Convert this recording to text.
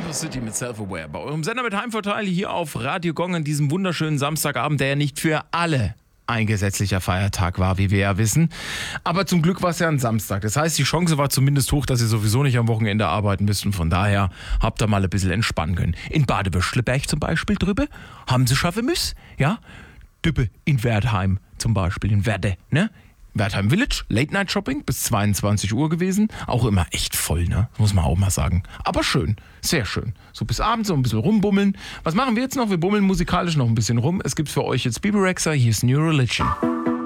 City mit Self-Aware. Bei eurem Sender mit Heimvorteil hier auf Radio Gong an diesem wunderschönen Samstagabend, der ja nicht für alle ein gesetzlicher Feiertag war, wie wir ja wissen. Aber zum Glück war es ja ein Samstag. Das heißt, die Chance war zumindest hoch, dass ihr sowieso nicht am Wochenende arbeiten müsst. Und von daher habt ihr mal ein bisschen entspannen können. In Badeböschleberg zum Beispiel drüber haben sie schaffen müssen. Ja, Düppe in Wertheim zum Beispiel, in Werde, ne? Wertheim Village, Late-Night-Shopping bis 22 Uhr gewesen. Auch immer echt voll, ne? Muss man auch mal sagen. Aber schön, sehr schön. So bis abends so ein bisschen rumbummeln. Was machen wir jetzt noch? Wir bummeln musikalisch noch ein bisschen rum. Es gibt für euch jetzt Bebe Rexha, hier ist New Religion.